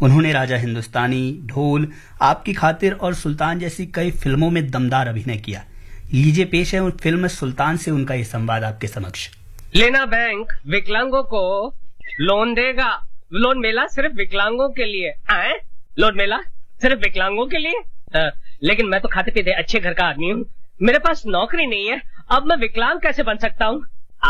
उन्होंने राजा हिंदुस्तानी, ढोल, आपकी खातिर और सुल्तान जैसी कई फिल्मों में दमदार अभिनय किया। लीजिए पेश है उन फिल्म सुल्तान से उनका ये संवाद आपके समक्ष। लेना बैंक विकलांगों को लोन देगा। लोन मेला सिर्फ विकलांगों के लिए। लोन मेला सिर्फ विकलांगों के लिए? लेकिन मैं तो खाते पीते अच्छे घर का आदमी हूँ, मेरे पास नौकरी नहीं है, अब मैं विकलांग कैसे बन सकता हूँ?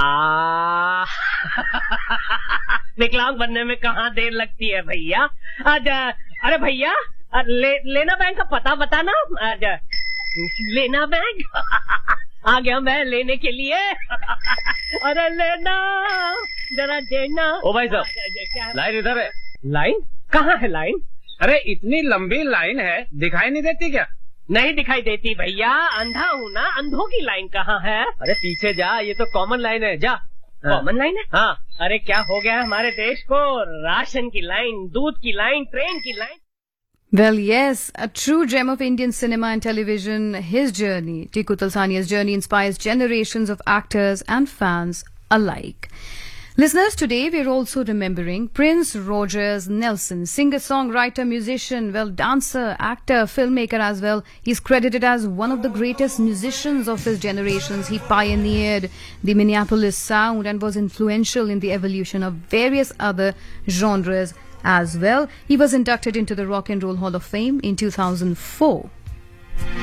विकलांग बनने में कहाँ देर लगती है भैया। अरे भैया, लेना बैंक का पता बताना। लेना बैंक आ गया मैं लेने के लिए। अरे लेना, जरा देना। ओ भाई साहब, लाइन इधर है। लाइन कहाँ है लाइन? अरे इतनी लंबी लाइन है, दिखाई नहीं देती क्या? नहीं दिखाई देती भैया, अंधा हूँ ना, अंधों की लाइन कहाँ है? अरे पीछे जा, ये तो कॉमन लाइन है, जा। कॉमन लाइन है? हाँ। अरे क्या हो गया हमारे देश को? राशन की लाइन, दूध की लाइन, ट्रेन की line. Well, yes, a true gem of Indian cinema and television. His journey, Tiku Talsania's journey, inspires generations of actors and fans alike. Listeners, today we're also remembering Prince Rogers Nelson, singer, songwriter, musician, dancer, actor, filmmaker as well. He's credited as one of the greatest musicians of his generations. He pioneered the Minneapolis sound and was influential in the evolution of various other genres as well. He was inducted into the Rock and Roll Hall of Fame in 2004.